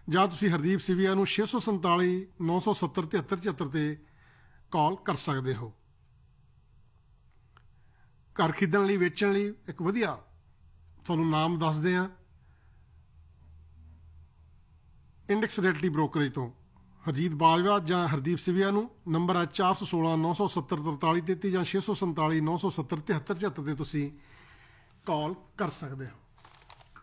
ਜਾਂ ਤੁਸੀਂ ਹਰਦੀਪ ਸਿਵੀਆ ਨੂੰ 647 970 73 74 'ਤੇ ਕਾਲ ਕਰ ਸਕਦੇ ਹੋ। ਘਰ ਖਰੀਦਣ ਲਈ, ਵੇਚਣ ਲਈ ਇੱਕ ਵਧੀਆ ਤੁਹਾਨੂੰ ਨਾਮ ਦੱਸਦੇ ਹਾਂ। ਇੰਡੈਕਸ ਰੈਲਟੀ ਬ੍ਰੋਕਰੇਜ ਤੋਂ ਹਰਜੀਤ ਬਾਜਵਾ ਜਾਂ ਹਰਦੀਪ ਸਿਵੀਆ ਨੂੰ ਨੰਬਰ ਹੈ 416 970 43 33 ਜਾਂ 647 970 73 74 'ਤੇ ਤੁਸੀਂ ਕਾਲ ਕਰ ਸਕਦੇ ਹੋ।